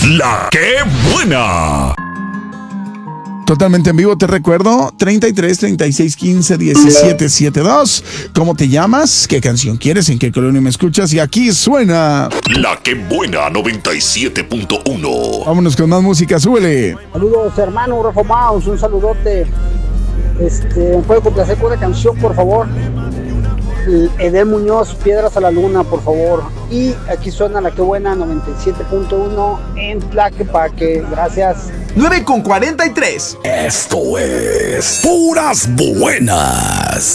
La que buena. Totalmente en vivo, te recuerdo, 33 36 15 17 72. ¿Cómo te llamas? ¿Qué canción quieres? ¿En qué colonia me escuchas? Y aquí suena La que buena 97.1. Vámonos con más música, súbele. Saludos, hermano Rafa Maus, un saludote. ¿Me puede complacer con una canción, por favor? Edel Muñoz, Piedras a la Luna, por favor. Y aquí suena La que buena 97.1 en Tlaquepaque. Gracias. 9:43. Esto es Puras Buenas.